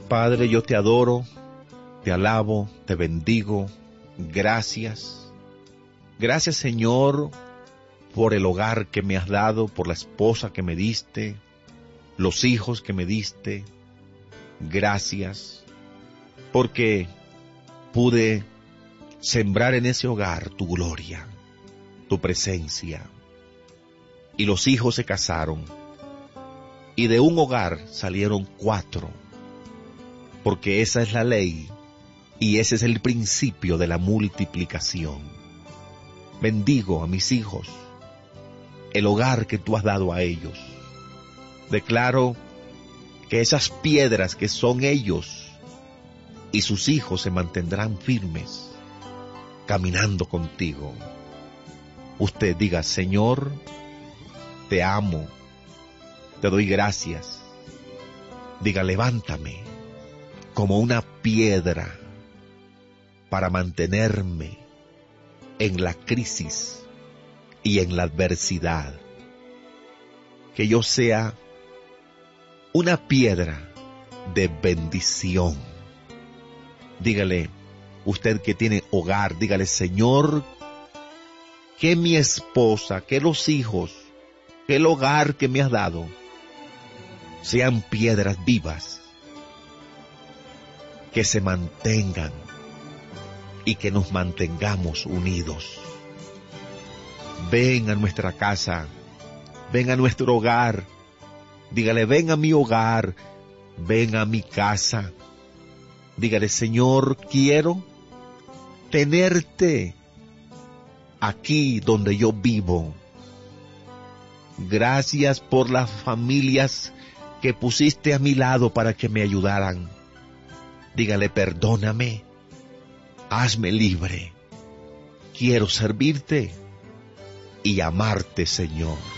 Padre, yo te adoro, te alabo, te bendigo. Gracias. Gracias, Señor, por el hogar que me has dado, por la esposa que me diste, los hijos que me diste. Gracias, porque pude sembrar en ese hogar tu gloria, tu presencia. Y los hijos se casaron, y de un hogar salieron 4, porque esa es la ley, y ese es el principio de la multiplicación. Bendigo a mis hijos, el hogar que tú has dado a ellos. Declaro que esas piedras que son ellos y sus hijos se mantendrán firmes, caminando contigo. Usted diga: Señor, te amo, te doy gracias. Diga: levántame como una piedra para mantenerme en la crisis y en la adversidad. Que yo sea una piedra de bendición. Dígale, usted que tiene hogar, dígale: Señor, que mi esposa, que los hijos, que el hogar que me has dado sean piedras vivas, que se mantengan y que nos mantengamos unidos. Ven a nuestra casa, ven a nuestro hogar. Dígale: ven a mi hogar, ven a mi casa. Dígale: Señor, quiero tenerte aquí donde yo vivo. Gracias por las familias que pusiste a mi lado para que me ayudaran. Dígale: perdóname, hazme libre. Quiero servirte y amarte, Señor.